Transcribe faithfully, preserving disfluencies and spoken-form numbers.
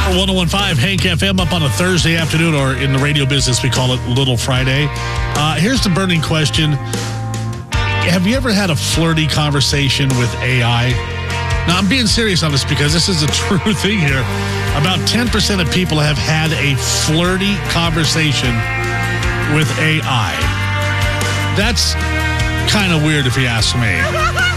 one oh one point five Hank F M up on a Thursday afternoon, or in the radio business, we call it Little Friday. Uh, here's the burning question. Have you ever had a flirty conversation with A I? Now, I'm being serious on this because this is a true thing here. About ten percent of people have had a flirty conversation with A I. That's kind of weird if you ask me.